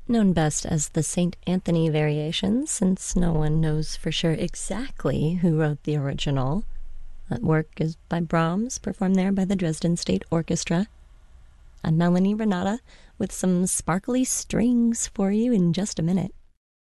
known best as the St. Anthony Variations, since no one knows for sure exactly who wrote the original. That work is by Brahms, performed there by the Dresden State Orchestra. I'm Melanie Renata with some sparkly strings for you in just a minute.